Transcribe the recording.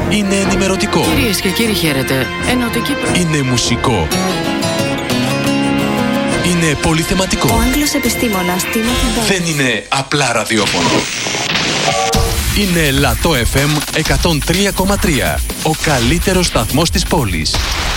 Είναι ενημερωτικό. Κυρίες και κύριοι, χαίρετε. Ενωτική Είναι μουσικό. Είναι πολυθεματικό. Ο Άγγλος επιστήμονας Τίμωθη. Δεν είναι απλά ραδιόφωνο. Είναι Λατό FM 103,3. Ο καλύτερος σταθμός της πόλης.